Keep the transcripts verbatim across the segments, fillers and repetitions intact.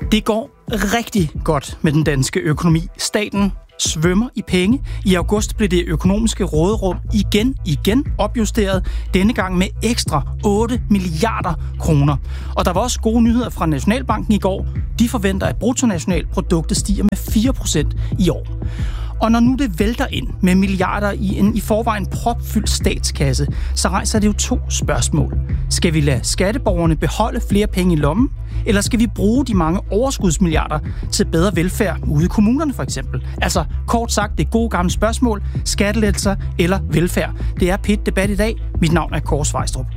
Det går rigtig godt med den danske økonomi. Staten svømmer i penge. I august blev det økonomiske råderum igen, igen opjusteret, denne gang med ekstra otte milliarder kroner. Og der var også gode nyheder fra Nationalbanken i går. De forventer, at bruttonationalproduktet stiger med fire procent i år. Og når nu det vælter ind med milliarder i en i forvejen propfyldt statskasse, så rejser det jo to spørgsmål. Skal vi lade skatteborgerne beholde flere penge i lommen, eller skal vi bruge de mange overskudsmilliarder til bedre velfærd ude i kommunerne for eksempel? Altså kort sagt det gode gamle spørgsmål, skattelettelser eller velfærd. Det er P et Debat i dag. Mit navn er Kåre Svejstrup.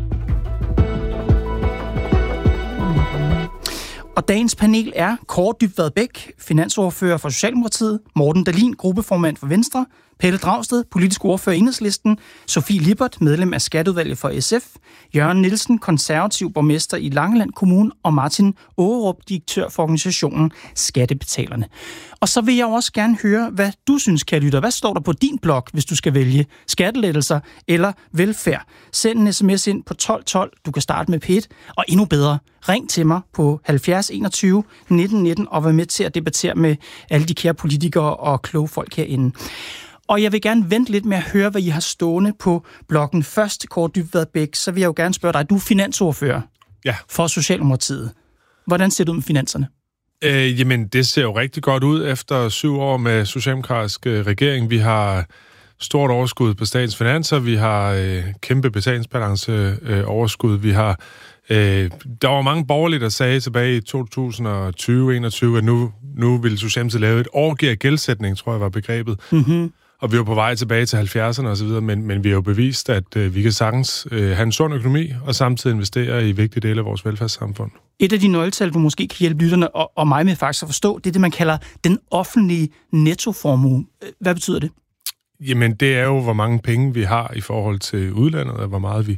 Og dagens panel er Kaare Dybvad Bech, finansordfører for Socialdemokratiet, Morten Dahlin, gruppeformand for Venstre, Pelle Dragsted, politisk ordfører i Enhedslisten, Sofie Lippert, medlem af Skatteudvalget for S F, Jørgen Nielsen, konservativ borgmester i Langeland Kommune, og Martin Aarup, direktør for organisationen Skattebetalerne. Og så vil jeg også gerne høre, hvad du synes, kære lytter. Hvad står der på din blog, hvis du skal vælge skattelettelser eller velfærd? Send en sms ind på tolv tolv. Du kan starte med P et. Og endnu bedre, ring til mig på halvfjerds enogtyve nitten nitten og vær med til at debattere med alle de kære politikere og kloge folk herinde. Og jeg vil gerne vente lidt med at høre, hvad I har stående på bloggen. Først, Kaare Dybvad Bech, så vil jeg jo gerne spørge dig. Du er finansordfører ja. for Socialdemokratiet. Hvordan ser det ud med finanserne? Øh, jamen, det ser jo rigtig godt ud efter syv år med socialdemokratisk øh, regering. Vi har stort overskud på statens finanser. Vi har øh, kæmpe betalingsbalance øh, overskud. Vi har øh, der var mange borgerlige, der sagde tilbage i to tusind og tyve enogtyve, at nu, nu ville Socialdemokratiet lave et årgiver gældsætning, tror jeg var begrebet. Mm-hmm. Og vi var på vej tilbage til halvfjerdserne osv., men, men vi har jo bevist, at øh, vi kan sagtens øh, have en sund økonomi og samtidig investere i vigtige dele af vores velfærdssamfund. Et af de nøgletal, du måske kan hjælpe lytterne og, og mig med faktisk at forstå, det er det, man kalder den offentlige nettoformue. Hvad betyder det? Jamen, det er jo, hvor mange penge vi har i forhold til udlandet, og hvor meget vi,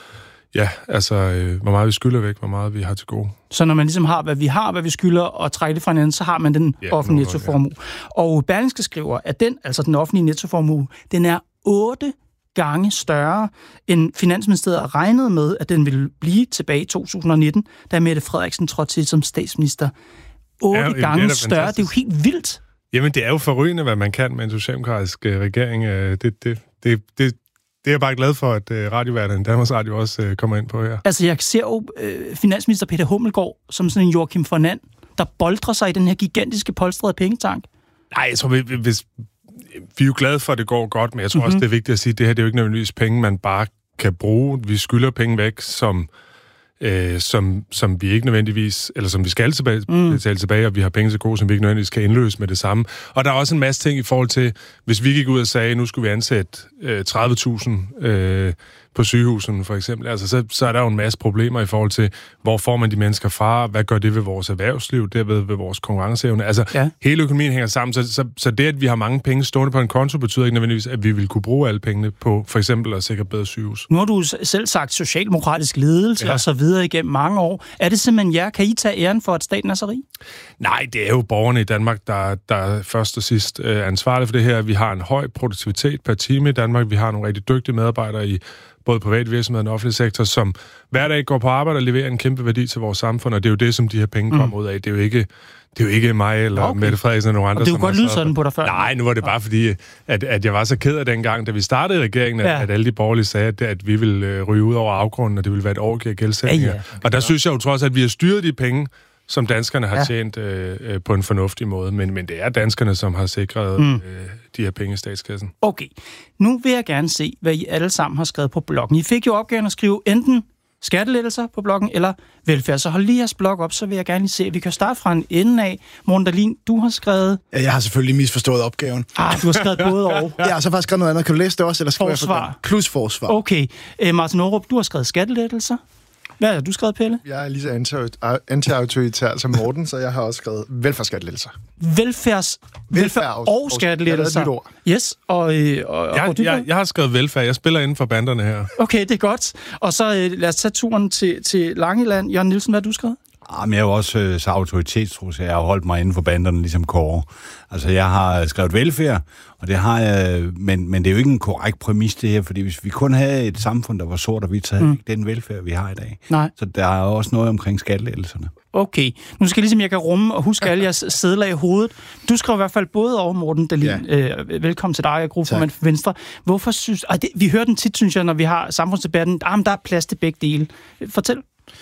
ja, altså, øh, hvor meget vi skylder væk, hvor meget vi har til gode. Så når man ligesom har, hvad vi har, hvad vi skylder, og trækker det fra hinanden, så har man den ja, offentlige nettoformue. Ja. Og Berlingske skriver, at den, altså den offentlige nettoformue, den er otte gange større, end Finansministeriet regnede med, at den ville blive tilbage i to tusind og nitten, da Mette Frederiksen trådte til som statsminister. Otte ja, gange det er større, det er jo helt vildt. Jamen, det er jo forrygende, hvad man kan med en socialdemokratisk øh, regering. Det, det, det, det, det er jeg bare glad for, at øh, radioværten Danmarks Radio også øh, kommer ind på her. Altså, jeg ser jo øh, finansminister Peter Hummelgaard som sådan en Joachim von And, der boltrer sig i den her gigantiske polstrede pengetank. Nej, jeg tror, vi, hvis, vi er jo glade for, at det går godt, men jeg tror mm-hmm. også, det er vigtigt at sige, at det her det er jo ikke nødvendigvis penge, man bare kan bruge. Vi skylder penge væk, som... Øh, som, som vi ikke nødvendigvis, eller som vi skal tilbage, mm. betale tilbage, og vi har penge til gode, som vi ikke nødvendigvis kan indløse med det samme. Og der er også en masse ting i forhold til, hvis vi gik ud og sagde, nu skulle vi ansætte øh, tredive tusind øh, på sygehusene for eksempel, altså, så, så er der jo en masse problemer i forhold til, hvor får man de mennesker fra, hvad gør det ved vores erhvervsliv, derved ved vores konkurrenceevne. Altså, ja. Hele økonomien hænger sammen, så, så, så det, at vi har mange penge stående på en konto, betyder ikke nødvendigvis, at vi vil kunne bruge alle pengene på for eksempel at sikre bedre sygehus. Nu har du selv sagt socialdemokratisk ledelse ja. og så videre igennem mange år. Er det simpelthen jer? Kan I tage æren for, at staten er så rig? Nej, det er jo borgerne i Danmark, der, der først og sidst er ansvarlige for det her. Vi har en høj produktivitet per time i Danmark. Vi har nogle rigtig dygtige medarbejdere i både privat virksomhed og den offentlige sektor, som hver dag går på arbejde og leverer en kæmpe værdi til vores samfund, og det er jo det, som de her penge kommer mm. ud af. Det er jo ikke, det er jo ikke mig eller okay. Mette Frederiksen eller nogen andre. Og det er jo godt lyde sådan på dig før. Nej, nu var det bare fordi, at, at jeg var så ked af dengang, da vi startede regeringen, at, ja. at alle de borgerlige sagde, at, at vi ville ryge ud over afgrunden, og det ville være et årgiver gældsætning. Ja, ja. Og der synes jeg jo trods, at vi har styret de penge, som danskerne har ja. tjent øh, på en fornuftig måde. Men, men det er danskerne, som har sikret mm. øh, de her penge i statskassen. Okay. Nu vil jeg gerne se, hvad I alle sammen har skrevet på bloggen. I fik jo opgaven at skrive enten skattelettelser på bloggen, eller velfærd. Så hold lige jeres blog op, så vil jeg gerne lige se, at vi kan starte fra en ende af. Morten Dahlin, du har skrevet... Ja, jeg har selvfølgelig misforstået opgaven. Ah, du har skrevet både og. Ja, og så har jeg faktisk skrevet noget andet. Kan du læse det også? Eller skal forsvar. Jeg plus forsvar. Okay. Æ, Martin Aarup, du har skrevet skattelettelser. Hvad har du skrevet, Pelle? Jeg er lige så anti-autoritær som Morten, så jeg har også skrevet velfærdsskattelettelser. Velfærds... Velfærd og, og skattelettelser. Ja, det er et ord. Yes, og... Øh, og jeg, jeg, jeg har skrevet velfærd. Jeg spiller inden for banderne her. Okay, det er godt. Og så øh, lad os tage turen til, til Langeland. Jørgen Nielsen, hvad har du skrevet? Ah, men jeg er jo også øh, så autoritetstro, så jeg har holdt mig inden for banderne, ligesom Kåre. Altså, jeg har skrevet velfærd, og det har jeg, men, men det er jo ikke en korrekt præmis, det her, fordi hvis vi kun havde et samfund, der var sort og hvidt, så havde mm. ikke den velfærd, vi har i dag. Nej. Så der er også noget omkring skattelettelserne. Okay. Nu skal jeg ligesom, jeg kan rumme og huske alle jeres sedler i hovedet. Du skriver i hvert fald både over, Morten Dahlin. Ja. Øh, velkommen til dig, gruppeformand for Venstre. Hvorfor synes... Og det, vi hører den tit, synes jeg, når vi har samfundsdebatten. Ah, men der er plads til begge dele. Fortæl.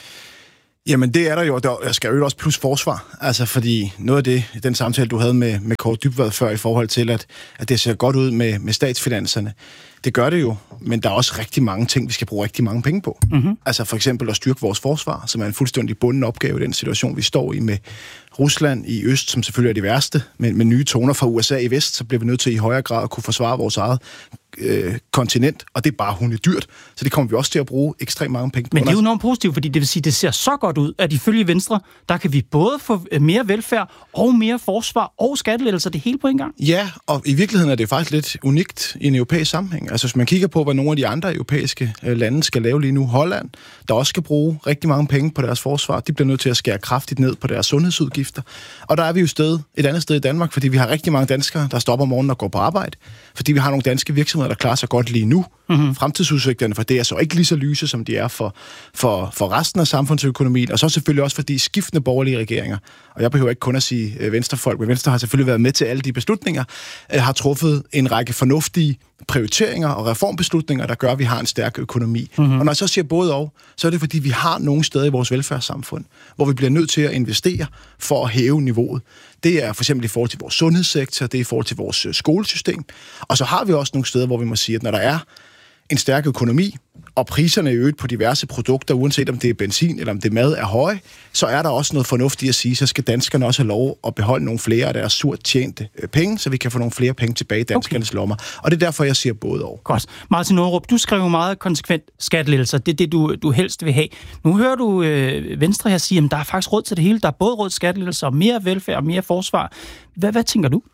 Jamen, det er der jo. Der skal jo også plus forsvar. Altså, fordi noget af det, den samtale, du havde med, med Kåre Dybvad før, i forhold til, at, at det ser godt ud med, med statsfinanserne, det gør det jo, men der er også rigtig mange ting, vi skal bruge rigtig mange penge på. Mm-hmm. Altså for eksempel at styrke vores forsvar, som er en fuldstændig bunden opgave i den situation, vi står i med Rusland i øst, som selvfølgelig er det værste, med, med nye toner fra U S A i vest, så bliver vi nødt til i højere grad at kunne forsvare vores eget øh, kontinent, og det er bare hundedyrt. Så det kommer vi også til at bruge ekstremt mange penge på. Men det er jo enormt positivt, fordi det vil sige, det ser så godt ud, at ifølge Venstre, der kan vi både få mere velfærd og mere forsvar og skattelettelser, det hele på en gang. Ja, og i virkeligheden er det faktisk lidt unikt i en europæisk sammenhæng. Altså hvis man kigger på, hvad nogle af de andre europæiske lande skal lave lige nu, Holland, der også skal bruge rigtig mange penge på deres forsvar, de bliver nødt til at skære kraftigt ned på deres sundhedsudgifter. Og der er vi jo sted, et andet sted i Danmark, fordi vi har rigtig mange danskere, der stopper om morgenen og går på arbejde, fordi vi har nogle danske virksomheder, der klarer sig godt lige nu. Mm-hmm. Fremtidsudsigterne for det er så ikke lige så lyse, som de er for, for, for resten af samfundsøkonomien, og så selvfølgelig også fordi skiftende borgerlige regeringer, og jeg behøver ikke kun at sige øh, venstrefolk, men Venstre har selvfølgelig været med til alle de beslutninger, øh, har truffet en række fornuftige prioriteringer og reformbeslutninger, der gør, at vi har en stærk økonomi. Mm-hmm. Og når jeg så siger både og, så er det fordi, vi har nogle steder i vores velfærdssamfund, hvor vi bliver nødt til at investere for at hæve niveauet. Det er for eksempel i forhold til vores sundhedssektor, det er i forhold til vores skolesystem. Og så har vi også nogle steder, hvor vi må sige, at når der er en stærk økonomi, og priserne er øget på diverse produkter, uanset om det er benzin eller om det er mad, er høje, så er der også noget fornuftigt at sige, så skal danskerne også have lov at beholde nogle flere af deres surt tjente penge, så vi kan få nogle flere penge tilbage i danskernes okay. lommer. Og det er derfor, jeg siger både og. Godt. Martin Aarup, du skriver meget konsekvent skattelettelser. Det er det, du, du helst vil have. Nu hører du øh, Venstre her sige, at der er faktisk råd til det hele. Der er både råd til skattelettelser og mere velfærd og mere forsvar. Hvad, hvad tænker du?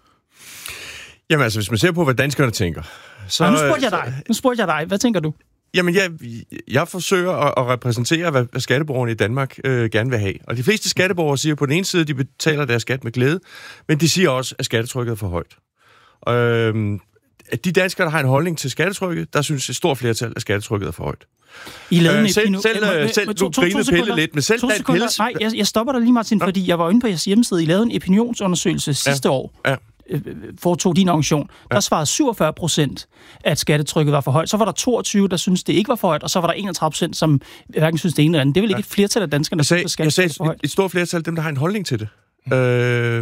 Jamen altså, hvis man ser på, hvad danskerne tænker, så... Nej, nu spurgte jeg dig. Nu spurgte jeg dig. Hvad tænker du? Jamen, jeg, jeg forsøger at, at repræsentere, hvad, hvad skatteborgerne i Danmark øh, gerne vil have. Og de fleste skatteborgere siger på den ene side, at de betaler deres skat med glæde, men de siger også, at skattetrykket er for højt. Øh, de danskere, der har en holdning til skattetrykket, der synes et stort flertal, at skattetrykket er for højt. I lavede øh, selv, selv, øh, selv, du grinede Pelle lidt, men selv... Pelle... Nej, jeg, jeg stopper dig lige, Martin, ja. Fordi jeg var inde på jeres hjemmeside. I lavede en opinionsundersøgelse sidste ja. år. Ja. Foretog din organisation, der ja. svarede syvogfyrre procent, at skattetrykket var for højt. Så var der toogtyve, der syntes, det ikke var for højt, og så var der enogtredive procent, som hverken synes det ene eller andet. Det er vel ikke ja. et flertal af danskerne, der synes, at skattetrykket er for højt? Et, et stort flertal af dem, der har en holdning til det. Øh,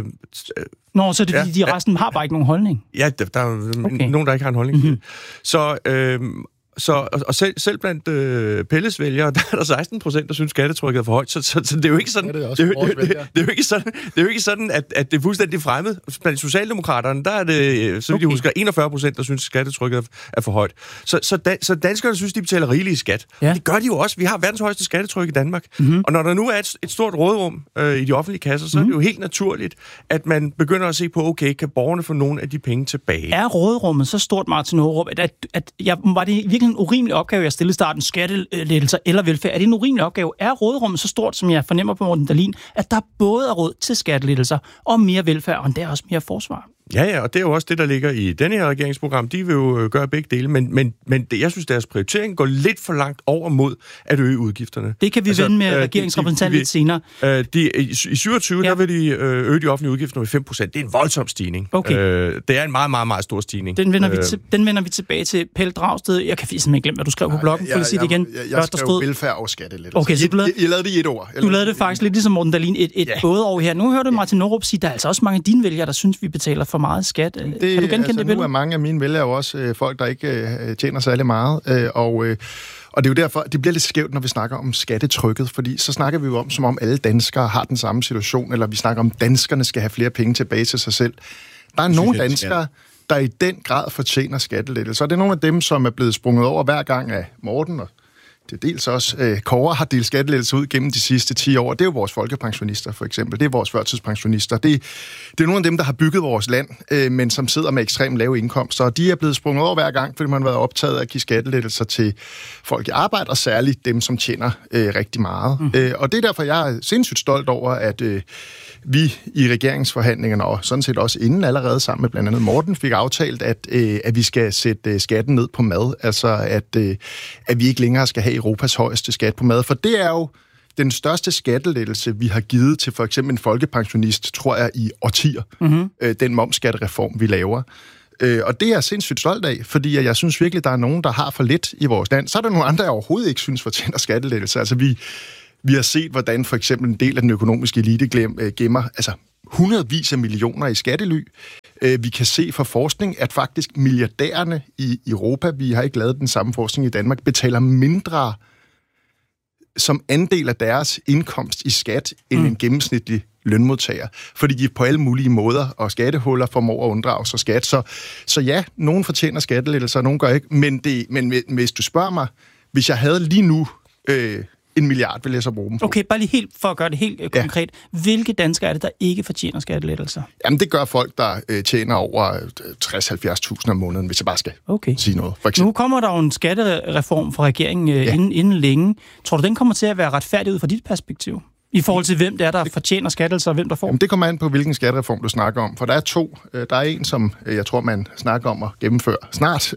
Nå, så er det ja, fordi, de resten ja. har bare ikke nogen holdning? Ja, der, der er okay. nogen, der ikke har en holdning til mm-hmm. det. Så... Øh, Så, og, og selv, selv blandt øh, Pelles vælgere, der er der seksten procent, der synes, skattetrykket er for højt. Så, så, så det er jo ikke sådan, det er, det det, det, det, det er jo ikke sådan, det er jo ikke sådan, at, at det er fuldstændig fremmed. Blandt Socialdemokraterne, der er det, så vidt jeg husker, enogfyrre procent, der synes, skattetrykket er, er for højt. Så, så, da, så danskerne synes, de betaler rigeligt skat. Ja. Det gør de jo også. Vi har verdens højeste skattetryk i Danmark. Mm-hmm. Og når der nu er et, et stort rådrum øh, i de offentlige kasser, så mm-hmm. er det jo helt naturligt, at man begynder at se på, okay, kan borgerne få nogle af de penge tilbage? Er rådrummet så stort, Martin Aarup, at, at, at jeg, var det virkelig en urimelig opgave, jeg stillede i starten, skattelettelser eller velfærd? Er det en urimelig opgave? Er rådrummet så stort, som jeg fornemmer på Morten Dahlin, at der både er råd til skattelettelser og mere velfærd, og der er også mere forsvar? Ja, ja, og det er jo også det, der ligger i denne her regeringsprogram. De vil jo gøre begge dele, men, men, men det, jeg synes, deres prioritering går lidt for langt over mod at øge udgifterne. Det kan vi altså, vende med øh, regeringsrepræsentant lidt senere. Øh, de, I syvogtyve, ja. der vil de øh, øge de offentlige udgifter med fem procent. Det er en voldsom stigning. Okay. Øh, det er en meget, meget, meget stor stigning. Den vender, øh, vi, til, den vender vi tilbage til. Pelle Dragsted, jeg kan simpelthen glemme, hvad du skrev på bloggen. Jeg, jeg, sige det igen. Jeg, jeg, jeg skrev stod... velfærd og skattelettelser. Okay, så du lavede, jeg, jeg lavede det i et ord. Du lavede det faktisk lidt ligesom Morten Dahlin, et, et ja. både over her. Nu hører du Martin Aarup sige, der er altså også mange af dine vælgere, der synes, vi betaler for meget skat. Det, kan du genkende altså, det? Nu er mange af mine vælgere jo også øh, folk, der ikke øh, tjener særlig meget, øh, og, øh, og det er jo derfor, det bliver lidt skævt, når vi snakker om skattetrykket, fordi så snakker vi jo om, som om alle danskere har den samme situation, eller vi snakker om, danskerne skal have flere penge tilbage til sig selv. Der er nogle danskere, der i den grad fortjener skattelettelser, og det er nogle af dem, som er blevet sprunget over hver gang af Morten og det er dels også, øh, Kåre har delt skattelettelser ud gennem de sidste ti år. Det er jo vores folkepensionister, for eksempel. Det er vores førtidspensionister. Det, det er nogle af dem, der har bygget vores land, øh, men som sidder med ekstremt lave indkomster. Og de er blevet sprunget over hver gang, fordi man har været optaget af at give skattelettelser til folk i arbejde, og særligt dem, som tjener øh, rigtig meget. Mm. Øh, og det er derfor, jeg er sindssygt stolt over, at øh, vi i regeringsforhandlingerne, og sådan set også inden allerede sammen med blandt andet Morten, fik aftalt, at, øh, at vi skal sætte øh, skatten ned på mad. Altså, at, øh, at vi ikke længere skal have Europas højeste skat på mad. For det er jo den største skattelettelse, vi har givet til for eksempel en folkepensionist, tror jeg, i årtier. Mm-hmm. Øh, den momsskattereform, vi laver. Øh, og det er jeg sindssygt stolt af, fordi jeg synes virkelig, der er nogen, der har for lidt i vores land. Så er der nogle andre, jeg overhovedet ikke synes fortjener skattelettelse. Altså, vi... Vi har set, hvordan for eksempel en del af den økonomiske elite gemmer altså hundredvis af millioner i skattely. Vi kan se fra forskning, at faktisk milliardærerne i Europa, vi har ikke lavet den samme forskning i Danmark, betaler mindre som andel af deres indkomst i skat end mm. en gennemsnitlig lønmodtager. Fordi de på alle mulige måder og skattehuller formår at unddrage sig skat. Så, så ja, nogen fortjener skattelettelser, nogen gør ikke. Men, det, men hvis du spørger mig, hvis jeg havde lige nu... Øh, en milliard vil jeg så bruge dem på. Okay, bare lige helt for at gøre det helt ja. konkret. Hvilke danskere er det, der ikke fortjener skattelettelser? Jamen, det gør folk, der øh, tjener over tres til halvfjerds tusind om måneden, hvis jeg bare skal okay. sige noget. For nu kommer der jo en skattereform fra regeringen øh, ja. inden, inden længe. Tror du, den kommer til at være retfærdig ud fra dit perspektiv? I forhold til, hvem det er, der fortjener skattelettelser, og hvem der får? Jamen, det kommer an på, hvilken skattereform du snakker om. For der er to. Der er en, som jeg tror, man snakker om at gennemføre snart.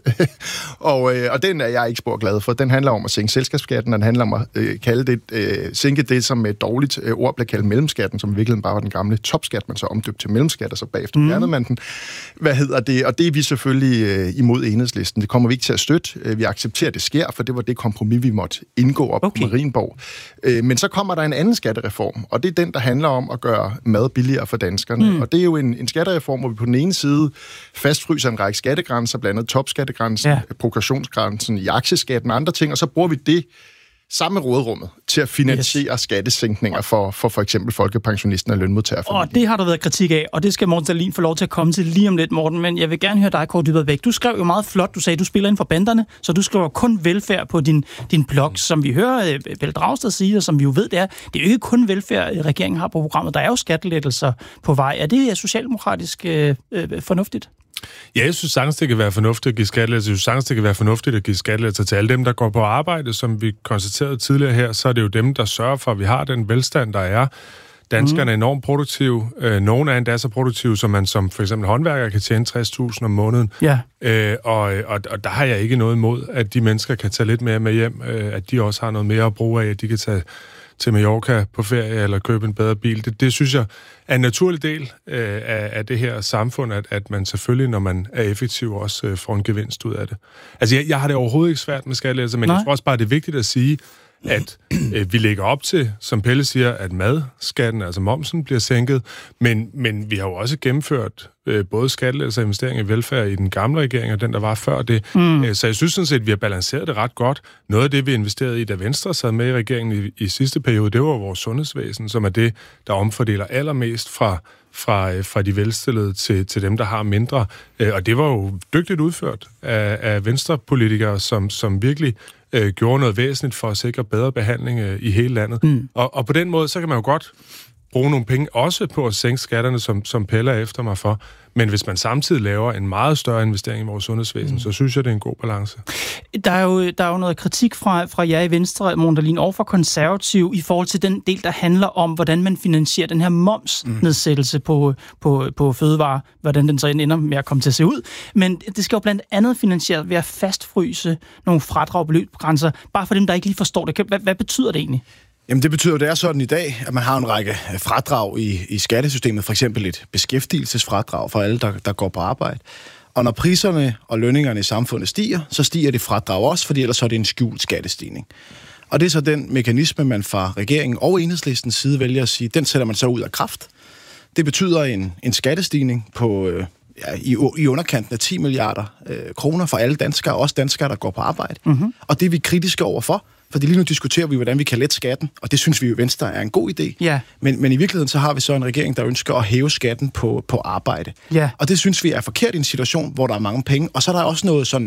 og, og den er jeg ikke spor glad for. Den handler om at sænke selskabsskatten, og den handler om at øh, kalde det, øh, sænke det, som med et dårligt øh, ord bliver kaldt mellemskatten, som i virkeligheden bare var den gamle topskat, man så omdøbt til mellemskat, og så bagefter fjernede mm. man den. Hvad hedder det? Og det er vi selvfølgelig øh, imod Enhedslisten. Det kommer vi ikke til at støtte. Vi accepterer, at det sker, for det var det kompromis, vi måtte indgå op okay. på Marienborg. Øh, men så kommer der en anden skattereform, og det er den, der handler om at gøre mad billigere for danskerne. Mm. Og det er jo en, en skattereform, hvor vi på den ene side fastfryser en række skattegrænser, blandt andet topskattegrænsen, ja. progressionsgrænsen i aktieskatten og andre ting, og så bruger vi det samme råderummet til at finansiere yes. skattesænkninger for, for for eksempel folkepensionisten og lønmodtagerfamilien. Og det har der været kritik af, og det skal Morten Dahlin få lov til at komme til lige om lidt, Morten. Men jeg vil gerne høre dig, Kåre Dybvad Bech. Du skrev jo meget flot, du sagde, du spiller inden for banderne, så du skriver kun velfærd på din, din blog, som vi hører Pelle Dragsted sige, og som vi jo ved, det er. Det er jo ikke kun velfærd, regeringen har på programmet. Der er jo skattelettelser på vej. Er det socialdemokratisk øh, øh, fornuftigt? Ja, jeg synes sagtens, det kan være fornuftigt at give skattelettelser. Jeg synes sagtens, det kan være fornuftigt at give skattelettelser til alle dem, der går på arbejde. Som vi konstaterede tidligere her, så er det jo dem, der sørger for, at vi har den velstand, der er. Danskerne er enormt produktive. Nogle af endda er så produktive, som man som for eksempel håndværker kan tjene tres tusind om måneden. Ja. Øh, og, og, og der har jeg ikke noget imod, at de mennesker kan tage lidt mere med hjem. At de også har noget mere at bruge af, at de kan tage til Mallorca på ferie eller købe en bedre bil. Det, det synes jeg er en naturlig del øh, af, af det her samfund, at, at man selvfølgelig, når man er effektiv, også øh, får en gevinst ud af det. Altså, jeg, jeg har det overhovedet ikke svært med skattelettelser, men Nej. jeg tror også bare, det er vigtigt at sige, at øh, vi lægger op til, som Pelle siger, at madskatten, altså momsen, bliver sænket, men, men vi har jo også gennemført øh, både skattelettelser og investeringer i velfærd i den gamle regering, og den, der var før det. Mm. Øh, så jeg synes sådan set, at vi har balanceret det ret godt. Noget af det, vi investerede i, da Venstre sad med i regeringen i, i sidste periode, det var vores sundhedsvæsen, som er det, der omfordeler allermest fra Fra, fra de velstillede til, til dem, der har mindre. Og det var jo dygtigt udført af, af venstrepolitikere, som, som virkelig øh, gjorde noget væsentligt for at sikre bedre behandling øh, i hele landet. Mm. Og, og på den måde, så kan man jo godt bruge nogle penge også på at sænke skatterne, som, som Pelle er efter mig for. Men hvis man samtidig laver en meget større investering i vores sundhedsvæsen, mm. så synes jeg, det er en god balance. Der er jo, der er jo noget kritik fra, fra jer i Venstre, Morten Dahlin, og fra Konservativ, i forhold til den del, der handler om, hvordan man finansierer den her momsnedsættelse mm. på, på, på fødevarer, hvordan den så ender med at komme til at se ud. Men det skal jo blandt andet finansieres ved at fastfryse nogle fradrag- og beløbsgrænser, bare for dem, der ikke lige forstår det. Hvad, hvad betyder det egentlig? Jamen det betyder, at det er sådan i dag, at man har en række fradrag i, i skattesystemet, for eksempel et beskæftigelsesfradrag for alle, der, der går på arbejde. Og når priserne og lønningerne i samfundet stiger, så stiger det fradrag også, fordi ellers så er det en skjult skattestigning. Og det er så den mekanisme, man fra regeringen og Enhedslistens side vælger at sige, den sætter man så ud af kraft. Det betyder en, en skattestigning på øh, ja, i, i underkanten af ti milliarder øh, kroner for alle danskere, også danskere, der går på arbejde. Mm-hmm. Og det er vi kritiske overfor. Fordi lige nu diskuterer vi, hvordan vi kan lette skatten, og det synes vi jo i Venstre er en god idé. Ja. Men, men i virkeligheden så har vi så en regering, der ønsker at hæve skatten på, på arbejde. Ja. Og det synes vi er forkert i en situation, hvor der er mange penge. Og så er der også noget sådan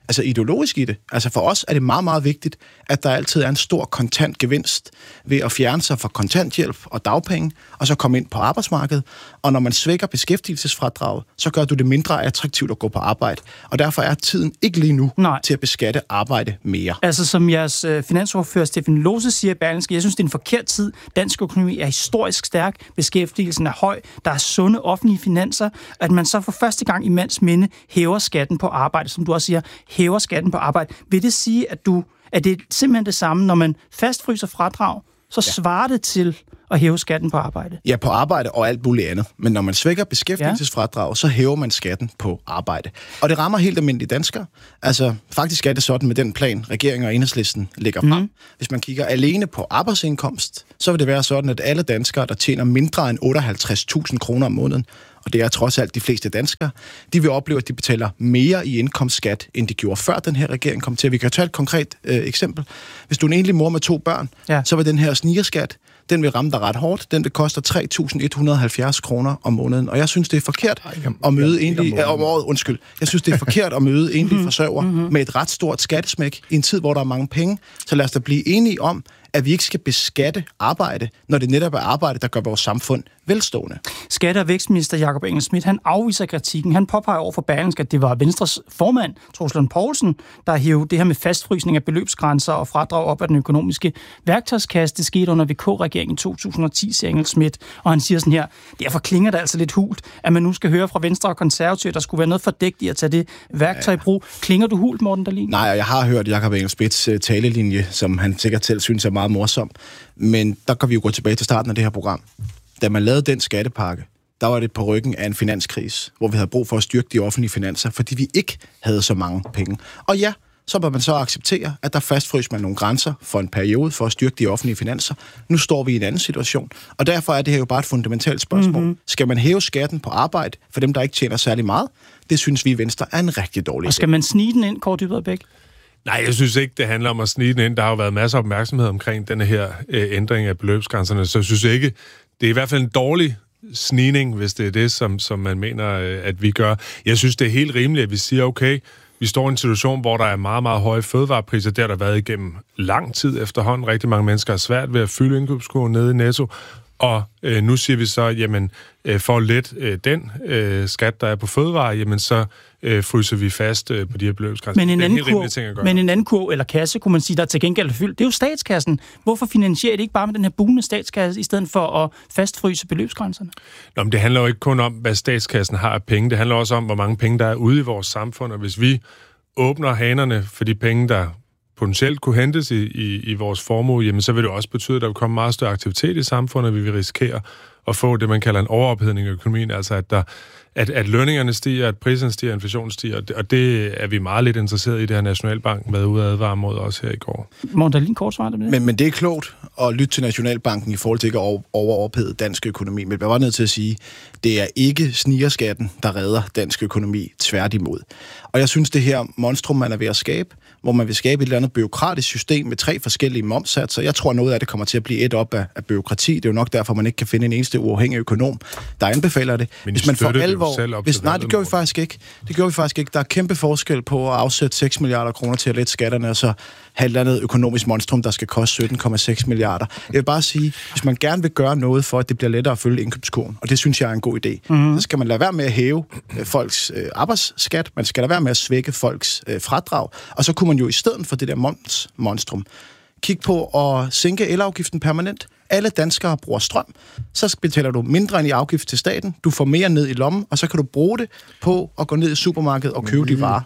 altså ideologisk i det. Altså for os er det meget, meget vigtigt, at der altid er en stor kontant gevinst ved at fjerne sig fra kontanthjælp og dagpenge, og så komme ind på arbejdsmarkedet. Og når man svækker beskæftigelsesfradraget, så gør du det mindre attraktivt at gå på arbejde. Og derfor er tiden ikke lige nu Nej. til at beskatte arbejde mere. Altså som jeres øh, finansordfører Steffen Lose siger i Berlingske, jeg synes, det er en forkert tid. Dansk økonomi er historisk stærk, beskæftigelsen er høj, der er sunde offentlige finanser, at man så for første gang i mands minde hæver skatten på arbejde, som du også siger, hæver skatten på arbejde. Vil det sige, at du at det er simpelthen det samme, når man fastfryser fradrag, så ja. svarer det til at hæve skatten på arbejde? Ja, på arbejde og alt muligt andet. Men når man svækker beskæftigelsesfradrag, ja. så hæver man skatten på arbejde. Og det rammer helt almindelige danskere. Altså, faktisk er det sådan med den plan, regeringen og Enhedslisten lægger frem. Mm. Hvis man kigger alene på arbejdsindkomst, så vil det være sådan, at alle danskere, der tjener mindre end otteoghalvtreds tusind kroner om måneden, og det er trods alt de fleste danskere, de vil opleve, at de betaler mere i indkomstskat, end de gjorde før den her regering kom til. Vi kan tage et konkret øh, eksempel. Hvis du er en enlig mor med to børn, ja. så vil den her snigerskat, den vil ramme dig ret hårdt. Den vil koste tre tusind et hundrede og halvfjerds kroner om måneden. Og jeg synes, det er forkert at møde enlige... om året, undskyld. Jeg synes, det er forkert at møde enlige forsørger med et ret stort skattesmæk i en tid, hvor der er mange penge. Så lad os da blive enige om, at vi ikke skal beskatte arbejde, når det netop er arbejde, der gør vores samfund velstående. Skatte- og vækstminister Jakob Engel-Schmidt, han afviser kritikken. Han påpeger over for Berlingske, at det var Venstres formand, Troels Lund Poulsen, der hævde det her med fastfrysning af beløbsgrænser og fradrag op af den økonomiske værktøjskasse. Det skete under V K-regeringen i to tusind og ti, siger Engel-Schmidt. Og han siger sådan her, derfor klinger det altså lidt hult, at man nu skal høre fra Venstre og Konservative, der skulle være noget fordækt i at tage det værktøj i brug. Klinger du hult, Morten Dahlin? Nej, jeg har hørt Jakob Engel-Schmidts talelinje, som han sikkert selv synes er meget morsom. Men der kan vi jo gå tilbage til starten af det her program. Da man lavede den skattepakke, der var det på ryggen af en finanskrise, hvor vi havde brug for at styrke de offentlige finanser, fordi vi ikke havde så mange penge. Og ja, så må man så acceptere, at der fastfrøs man nogle grænser for en periode for at styrke de offentlige finanser. Nu står vi i en anden situation, og derfor er det her jo bare et fundamentalt spørgsmål. Mm-hmm. Skal man hæve skatten på arbejde for dem, der ikke tjener særlig meget? Det synes vi i Venstre er en rigtig dårlig idé. Og skal man snige den ind, Kaare Dybvad Bek? Nej, jeg synes ikke, det handler om at snige den ind. Der har jo været masser af opmærksomhed omkring denne her øh, ændring af beløbsgrænserne, så jeg synes ikke, det er i hvert fald en dårlig snigning, hvis det er det, som, som man mener, øh, at vi gør. Jeg synes, det er helt rimeligt, at vi siger, okay, vi står i en situation, hvor der er meget, meget høje fødevarepriser. Det har der været igennem lang tid efterhånden. Rigtig mange mennesker er svært ved at fylde indkøbskurven nede i Netto. Og øh, nu siger vi så, jamen, øh, for at lette øh, den øh, skat, der er på fødevarer, jamen, så øh, fryser vi fast øh, på de her beløbsgrænser. Men en anden kurv, men en anden kurv eller kasse, kunne man sige, der til gengæld er fyldt, det er jo statskassen. Hvorfor finansierer det ikke bare med den her bugnende statskasse, i stedet for at fastfryse beløbsgrænserne? Nå, men det handler jo ikke kun om, hvad statskassen har af penge. Det handler også om, hvor mange penge, der er ude i vores samfund. Og hvis vi åbner hanerne for de penge, der potentielt kunne hentes i, i, i vores formue, jamen så vil det også betyde, at der vil komme meget større aktivitet i samfundet, og vi vil risikere at få det, man kalder en overophedning af økonomien, altså at, der, at, at lønningerne stiger, at priserne stiger, at inflationen stiger, og det, og det er vi meget lidt interesseret i, det her Nationalbanken været ude at advare mod os her i går. Morten Dahlin, kort svar det med det. Men, men det er klogt at lytte til Nationalbanken i forhold til ikke at overophede dansk økonomi, men jeg var nødt til at sige, det er ikke snigerskatten, der redder dansk økonomi, tværtimod. Og jeg synes, det her monstrum, man er ved at skabe, hvor man vil skabe et eller andet byråkratisk system med tre forskellige momssatser. Jeg tror, noget af det kommer til at blive et op af, af byråkrati. Det er jo nok derfor, man ikke kan finde en eneste uafhængig økonom, der anbefaler det. Men hvis man får alvor, hvis, nej, det gør vi måde. faktisk ikke. Det gør vi faktisk ikke. Der er kæmpe forskel på at afsætte seks milliarder kroner til at lette skatterne, og så have et eller andet økonomisk monstrum, der skal koste sytten komma seks milliarder. Jeg vil bare sige, hvis man gerne vil gøre noget for, at det bliver lettere at følge indkøbskurven, og det synes jeg er en god idé, mm-hmm. så skal man lade være med at hæve øh, folks øh, arbejdsskat, man skal lade være med at svække folks øh, fradrag, og så kunne man jo i stedet for det der moms monstrum kigge på at sænke elafgiften permanent. Alle danskere bruger strøm, så betaler du mindre end i afgift til staten, du får mere ned i lommen, og så kan du bruge det på at gå ned i supermarkedet og købe mm. de varer,